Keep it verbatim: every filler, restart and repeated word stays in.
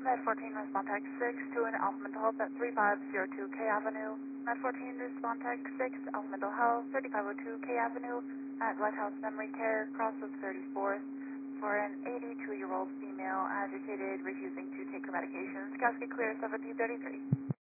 Med fourteen, respond tech six to an Alpha Mental Health at three five zero two K Avenue. Med fourteen, respond tech six, Alpha Mental Health, thirty-five oh two K Avenue at Lighthouse Memory Care, cross of thirty-fourth, for an eighty-two-year-old female agitated, refusing to take her medications. Casket clear seventeen thirty-three.